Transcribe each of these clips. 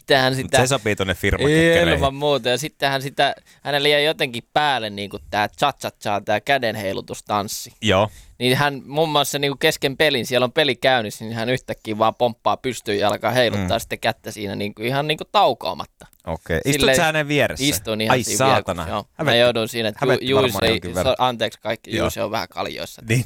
sittenhän sitä... Se sopii tuonne firmakekkereihin. Ilman muuta. Ja sittenhän sitä, hänelle jäi jotenkin päälle niin kuin tää cha-cha-cha, tää kädenheilutustanssi. Joo. Niin hän muun muassa niin kuin kesken pelin, siellä on peli käynnissä, niin hän yhtäkkiä vaan pomppaa pystyyn ja alkaa heiluttaa sitten kättä siinä niin kuin, ihan niin kuin taukoamatta. Okei. Istut sä hänen vieressä? Istun ihan ai siinä saatana. Joo. Mä joudun siinä, että anteeksi kaikki, Joo. Juuse on vähän kaljoissa. Niin.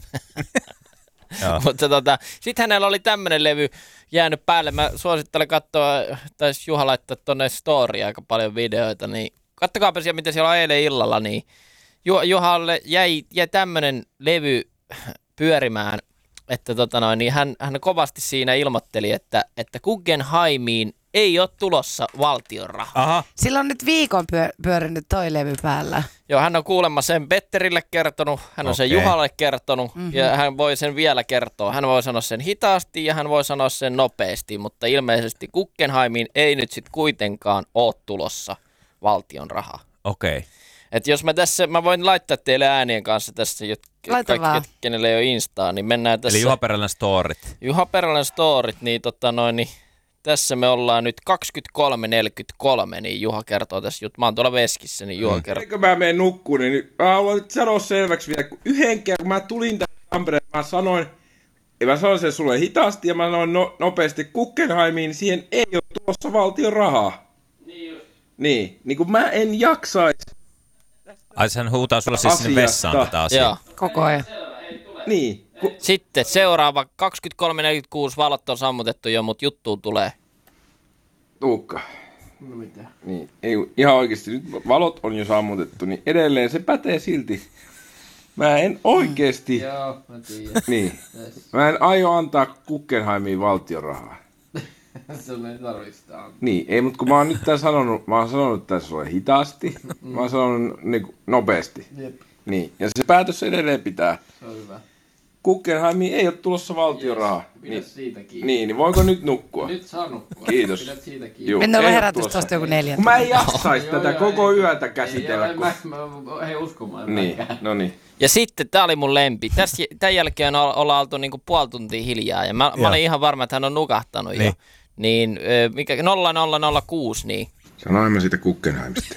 Mutta sitten hänellä oli tämmöinen levy jäänyt päälle. Mä suosittelen katsoa, taisi Juha laittaa tonne storya aika paljon videoita, niin kattokaapa siellä, mitä siellä on eilen illalla, niin Juhalle jäi tämmöinen levy pyörimään, että niin hän kovasti siinä ilmoitteli, että Guggenheimiin ei ole tulossa valtion rahaa. Aha. Sillä on nyt viikon pyörinyt toi levy päällä. Joo, hän on kuulemma sen Petterille kertonut, hän on sen Juhalle kertonut ja hän voi sen vielä kertoa. Hän voi sanoa sen hitaasti ja hän voi sanoa sen nopeasti, mutta ilmeisesti Guggenheimiin ei nyt sitten kuitenkaan ole tulossa valtion rahaa. Okei. Et jos mä voin laittaa teille äänien kanssa tässä, kaikki, kenelle ei ole Instaa, niin mennään tässä. Eli Juha Perälän storit. Juha Perälän storit, niin, niin tässä me ollaan nyt 23.43, niin Juha kertoo tässä mä oon tuolla veskissä, niin Juha kertoo. Eikö mä menen nukkuun, niin mä haluan nyt sanoa selväksi vielä, kun yhden kerran, kun mä tulin tänne Tampereen, mä sanoin sen sulle hitaasti ja mä sanoin nopeasti Guggenheimiin, niin siihen ei ole tulossa valtion rahaa. Niin kun mä en jaksaisi. Ai hän huutaa sulle siis sinne vessaan tätä asiaa. Joo. Koko ajan. Niin. Sitten seuraava 23.46 valot on sammutettu jo, mutta juttuun tulee. Tuukka. No mitä? Niin, ei, ihan oikeasti nyt valot on jo sammutettu, niin edelleen se pätee silti. Mä en oikeasti. Joo, mä tiedän. Niin. Mä en aio antaa Guggenheimiin valtion rahaa. Sun ei tarvitse antaa. Niin, ei, mutta kun mä oon nyt tää sanonut tässä sulle hitaasti, mä oon sanonut niin nopeasti. Jep. Niin, ja se päätös edelleen pitää. Se on hyvä. Guggenheimiin ei ole tulossa valtion rahaa. Pidä siitä kiinni. niin voiko nyt nukkua? Nyt saa nukkua. Kiitos. Pidät siitä kiinni. Juu, Mennään ei herätys ole tulossa. tosta joku 4. Kun mä en jaksaisi tätä koko yötä käsitellä. Ei uskomaan. Niin, no niin. Ja sitten, tää oli mun lempi. Tämän jälkeen ollaan oltu niinku puoli tuntia hiljaa. Ja mä olin ihan varma, että hän on nukahtanut niin. jo. Niin, mikä 0006, niin. Sanoin mä siitä Guggenheimista.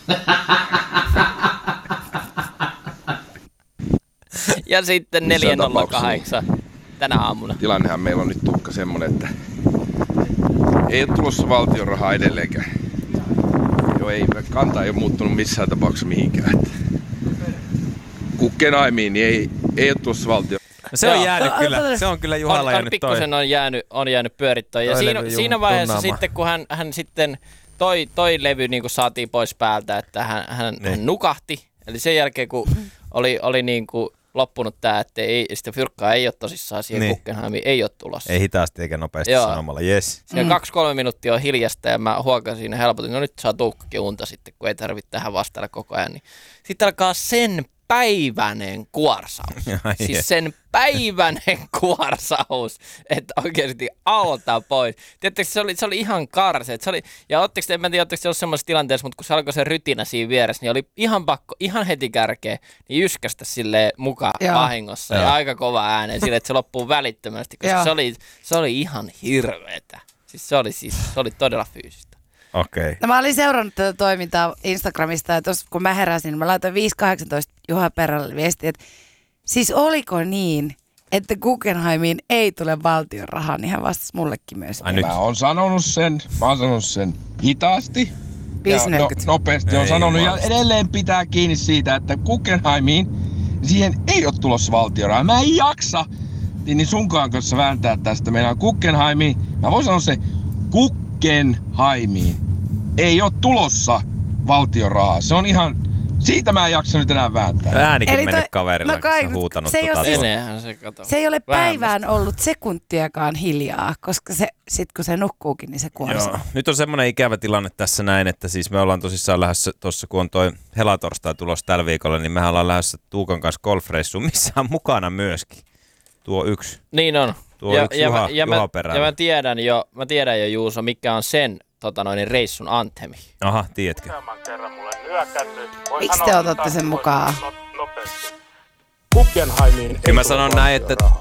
Ja sitten 408 tänä aamuna. Tilannehan meillä on nyt Tuukka semmonen, että ei ole tulossa valtion rahaa edelleenkään. Joo, ei, kanta ei ole muuttunut missään tapauksessa mihinkään. Guggenheimiin niin ei ole tulossa valtion. No se on jäänyt kyllä, se on kyllä Juhalla jäänyt toi. Pikkusen on jäänyt pyörittää. Ja siinä vaiheessa sitten, kun hän sitten toi levy niin kuin saatiin pois päältä, että hän nukahti. Eli sen jälkeen, kun oli niin kuin loppunut tämä, että sitä fyrkkaa ei ole tosissaan siihen Guggenheimiin, ei ole tulossa. Ei hitaasti eikä nopeasti sanomalla, jes. Siinä 2-3 minuuttia on hiljasta ja mä huokasin siinä helpotin. No nyt saa Tuukkakin unta sitten, kun ei tarvitse tähän vastailla koko ajan. Niin. Sitten alkaa sen päiväinen kuorsaus. Siis sen päiväinen kuorsaus, että oikeasti alta pois. Tiedättekö, se oli ihan karse. Ja en tiedä, ootteko se ollut semmoisessa tilanteessa, mutta kun se alkoi se rytinä siinä vieressä, niin oli ihan pakko, ihan heti kärkeä, niin yskästä silleen mukaan vahingossa. Ja aika kova ääneen silleen, että se loppuu välittömästi, koska se oli ihan hirveetä. Siis se oli todella fyysistä. Okei. No, mä olin seurannut tätä toimintaa Instagramista ja tuossa kun mä heräsin, mä laitoin 5.18 Juha Perälle viestiä, että siis oliko niin, että Guggenheimiin ei tule valtion rahaa, niin hän vastasi mullekin myös. Mä oon sanonut sen hitaasti ja nopeasti ei, on sanonut ja edelleen pitää kiinni siitä, että Guggenheimiin siihen ei ole tulossa valtion rahaa. Mä en jaksa niin sunkaan kanssa vääntää tästä. Meillä on Guggenheimiin, mä voin sanoa se Guggenheimiin ei ole tulossa valtion rahaa. Se on ihan, siitä mä en jaksa nyt enää vääntää. Äänikin mennyt kaverilla, kun se on huutanut se se ei ole päivään ollut sekuntiakaan hiljaa, koska sit kun se nukkuukin, niin se kuorsaa. Joo. Nyt on semmoinen ikävä tilanne tässä näin, että siis me ollaan tosissaan lähdössä tuossa, kun on toi helatorstai tulossa tällä viikolla, niin mehän ollaan lähdössä Tuukan kanssa golfreissuun, missä on mukana myöskin tuo yksi. Niin on. Juha Perälä. Ja mä tiedän jo Juuso, mikä on sen reissun anthemi. Aha, tiedätkö? Miksi te otatte sen mukaan? Kyllä mä sanon näin, että